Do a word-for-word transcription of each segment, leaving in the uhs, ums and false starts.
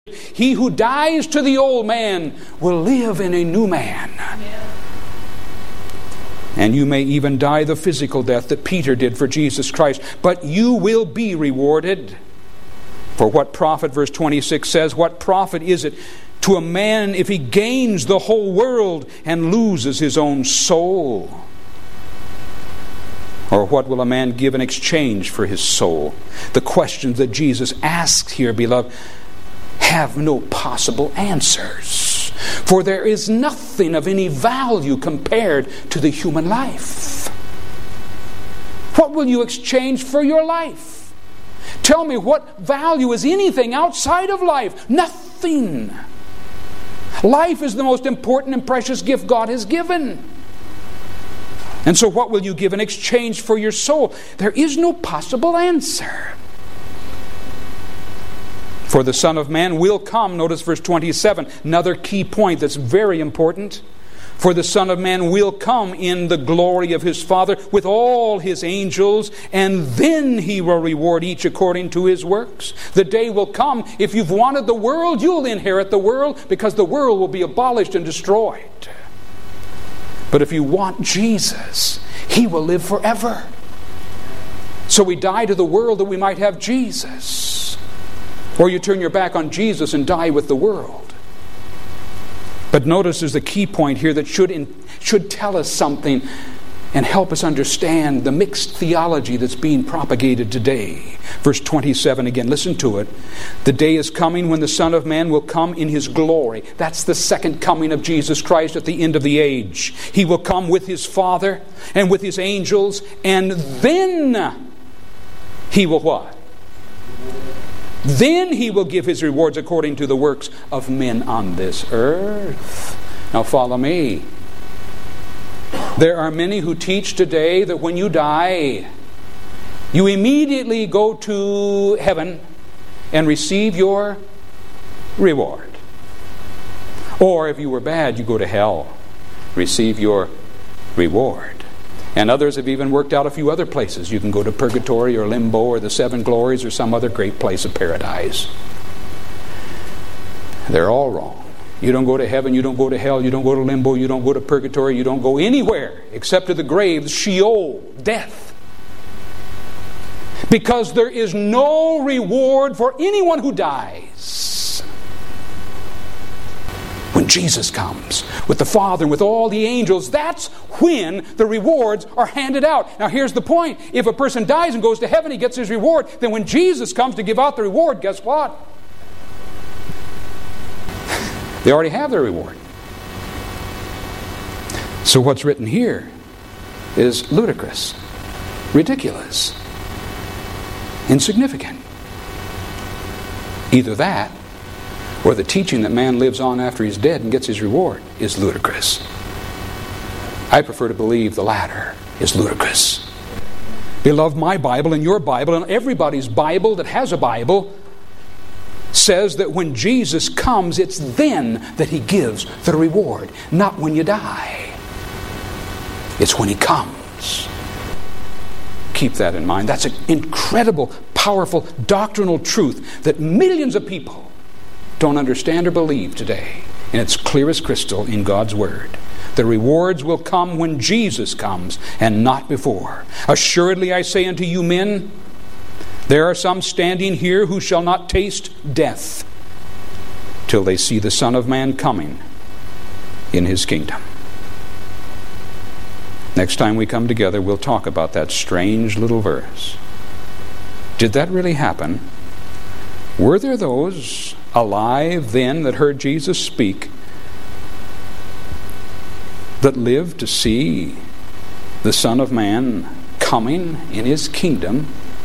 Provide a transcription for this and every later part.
He who dies to the old man will live in a new man. And you may even die the physical death that Peter did for Jesus Christ. But you will be rewarded. For what profit, verse twenty-six says, what profit is it to a man if he gains the whole world and loses his own soul? Or what will a man give in exchange for his soul? The questions that Jesus asks here, beloved, have no possible answers. For there is nothing of any value compared to the human life. What will you exchange for your life? Tell me, what value is anything outside of life? Nothing. Life is the most important and precious gift God has given. And so what will you give in exchange for your soul? There is no possible answer. For the Son of Man will come, notice verse twenty-seven, another key point that's very important. For the Son of Man will come in the glory of His Father with all His angels, and then He will reward each according to his works. The day will come, if you've wanted the world, you'll inherit the world, because the world will be abolished and destroyed. But if you want Jesus, He will live forever. So we die to the world that we might have Jesus. Or you turn your back on Jesus and die with the world. But notice there's a key point here that should, in, should tell us something and help us understand the mixed theology that's being propagated today. Verse twenty-seven again, listen to it. The day is coming when the Son of Man will come in His glory. That's the second coming of Jesus Christ at the end of the age. He will come with His Father and with His angels, and then He will what? Then He will give His rewards according to the works of men on this earth. Now follow me. There are many who teach today that when you die, you immediately go to heaven and receive your reward. Or if you were bad, you go to hell, receive your reward. And others have even worked out a few other places. You can go to purgatory or limbo or the seven glories or some other great place of paradise. They're all wrong. You don't go to heaven, you don't go to hell, you don't go to limbo, you don't go to purgatory, you don't go anywhere except to the grave, Sheol, death. Because there is no reward for anyone who dies. When Jesus comes with the Father and with all the angels, that's when the rewards are handed out. Now here's the point. If a person dies and goes to heaven, he gets his reward. Then when Jesus comes to give out the reward, guess what? They already have their reward. So what's written here is ludicrous, ridiculous, insignificant. Either that, or the teaching that man lives on after he's dead and gets his reward is ludicrous. I prefer to believe the latter is ludicrous. Beloved, my Bible and your Bible and everybody's Bible that has a Bible says that when Jesus comes, it's then that He gives the reward, not when you die. It's when He comes. Keep that in mind. That's an incredible, powerful doctrinal truth that millions of people don't understand or believe today. And it's clear as crystal in God's Word. The rewards will come when Jesus comes and not before. Assuredly I say unto you men, there are some standing here who shall not taste death till they see the Son of Man coming in His kingdom. Next time we come together, we'll talk about that strange little verse. Did that really happen? Were there those alive then that heard Jesus speak that lived to see the Son of Man coming in His kingdom?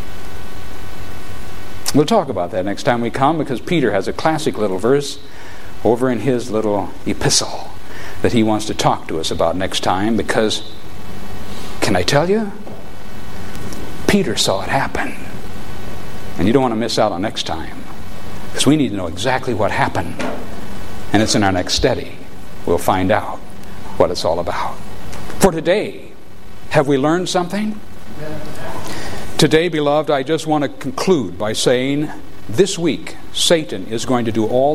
We'll talk about that next time we come, because Peter has a classic little verse over in his little epistle that he wants to talk to us about next time, because, can I tell you, Peter saw it happen. And you don't want to miss out on next time, because we need to know exactly what happened. And it's in our next study. We'll find out what it's all about. For today, have we learned something? Today, beloved, I just want to conclude by saying this week, Satan is going to do all